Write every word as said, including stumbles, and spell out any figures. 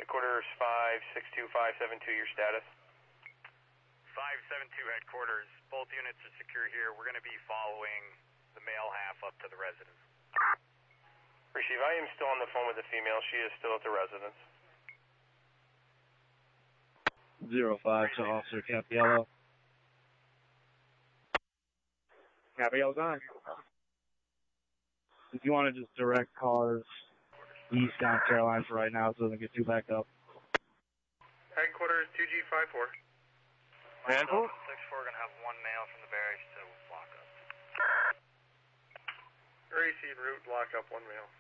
Headquarters five six two five seven two, your status? five seven two headquarters, both units are secure here. We're going to be following the male half up to the residence. Receive, I am still on the phone with the female. She is still at the residence. Zero five to Officer Capiello. Capiello's on. If you want to just direct cars east down Caroline for right now so it doesn't get too backed up. Headquarters two G five four. Handful? six four, going to have one male from the barracks to lock up. R A C route, lock up one male.